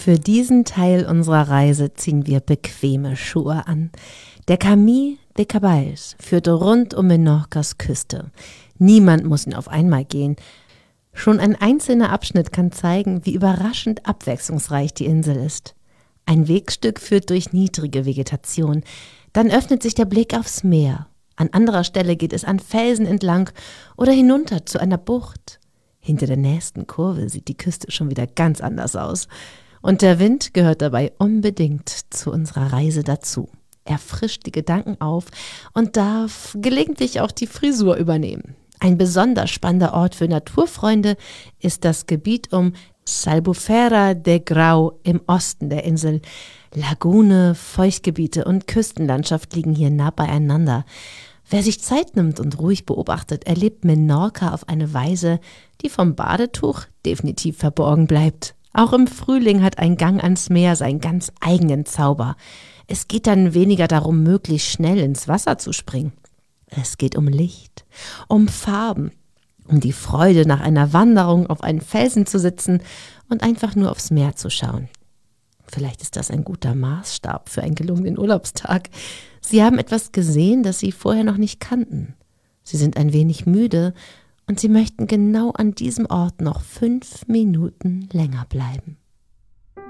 Für diesen Teil unserer Reise ziehen wir bequeme Schuhe an. Der Camí de Cabals führt rund um Menorcas Küste. Niemand muss ihn auf einmal gehen. Schon ein einzelner Abschnitt kann zeigen, wie überraschend abwechslungsreich die Insel ist. Ein Wegstück führt durch niedrige Vegetation. Dann öffnet sich der Blick aufs Meer. An anderer Stelle geht es an Felsen entlang oder hinunter zu einer Bucht. Hinter der nächsten Kurve sieht die Küste schon wieder ganz anders aus. Und der Wind gehört dabei unbedingt zu unserer Reise dazu. Er frischt die Gedanken auf und darf gelegentlich auch die Frisur übernehmen. Ein besonders spannender Ort für Naturfreunde ist das Gebiet um Albufera de Grau im Osten der Insel. Lagune, Feuchtgebiete und Küstenlandschaft liegen hier nah beieinander. Wer sich Zeit nimmt und ruhig beobachtet, erlebt Menorca auf eine Weise, die vom Badetuch definitiv verborgen bleibt. Auch im Frühling hat ein Gang ans Meer seinen ganz eigenen Zauber. Es geht dann weniger darum, möglichst schnell ins Wasser zu springen. Es geht um Licht, um Farben, um die Freude, nach einer Wanderung auf einen Felsen zu sitzen und einfach nur aufs Meer zu schauen. Vielleicht ist das ein guter Maßstab für einen gelungenen Urlaubstag. Sie haben etwas gesehen, das Sie vorher noch nicht kannten. Sie sind ein wenig müde und Sie möchten genau an diesem Ort noch 5 Minuten länger bleiben.